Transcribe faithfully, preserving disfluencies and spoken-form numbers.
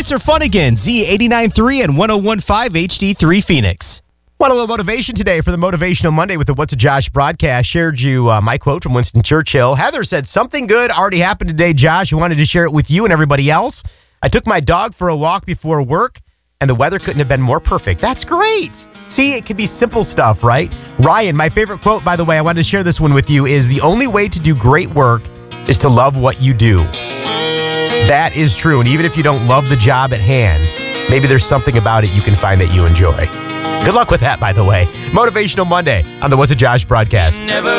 Spencer Funnigan, Z eighty-nine point three and one oh one point five H D three Phoenix. Want a little motivation today for the Motivational Monday with the What's a Josh broadcast. Shared you uh, my quote from Winston Churchill. Heather said, something good already happened today, Josh. I wanted to share it with you and everybody else. I took my dog for a walk before work, and the weather couldn't have been more perfect. That's great. See, it can be simple stuff, right? Ryan, my favorite quote, by the way, I wanted to share this one with you, is the only way to do great work is to love what you do. That is true. And even if you don't love the job at hand, maybe there's something about it you can find that you enjoy. Good luck with that, by the way. Motivational Monday on the What's a Josh broadcast. Never